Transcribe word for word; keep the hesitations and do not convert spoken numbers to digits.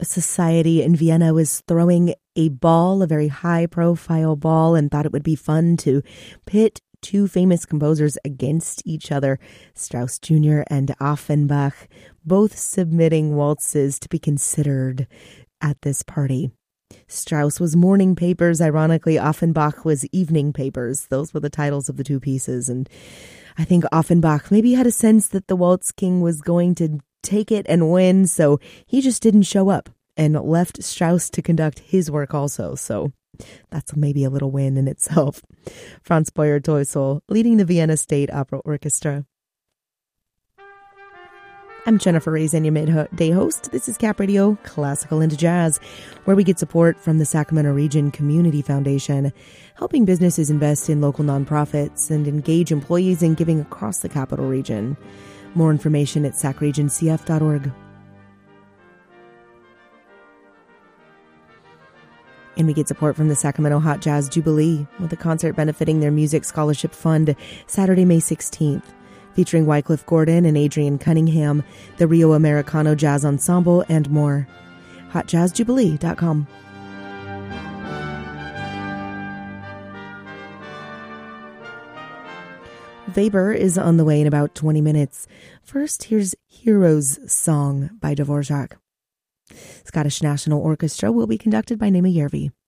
society in Vienna was throwing a ball, a very high-profile ball, and thought it would be fun to pit two famous composers against each other, Strauss Junior and Offenbach, both submitting waltzes to be considered at this party. Strauss was morning papers. Ironically, Offenbach was evening papers. Those were the titles of the two pieces. And I think Offenbach maybe had a sense that the Waltz King was going to take it and win, so he just didn't show up and left Strauss to conduct his work also. So that's maybe a little win in itself. Franz Boyer-Teusel leading the Vienna State Opera Orchestra. I'm Jennifer Raisin, your midday host. This is Cap Radio, Classical into Jazz, where we get support from the Sacramento Region Community Foundation, helping businesses invest in local nonprofits and engage employees in giving across the capital region. More information at sac region c f dot org. And we get support from the Sacramento Hot Jazz Jubilee with a concert benefiting their Music Scholarship Fund Saturday, May sixteenth. Featuring Wycliffe Gordon and Adrian Cunningham, the Rio Americano Jazz Ensemble, and more. hot jazz jubilee dot com. Weber is on the way in about twenty minutes. First, here's Hero's Song by Dvorak. Scottish National Orchestra will be conducted by Nema Järvi.